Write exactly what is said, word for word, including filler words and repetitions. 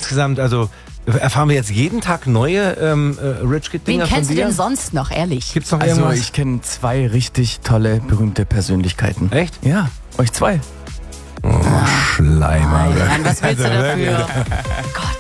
insgesamt, also erfahren wir jetzt jeden Tag neue ähm, äh, Rich Kid Dinger Wen von kennst du dir? denn sonst noch, ehrlich? Gibt's noch Also irgendwas? ich kenne zwei richtig tolle, berühmte Persönlichkeiten. Echt? Ja, euch zwei. Oh, Schleimer. Nein, was willst du Also, dafür? Gott.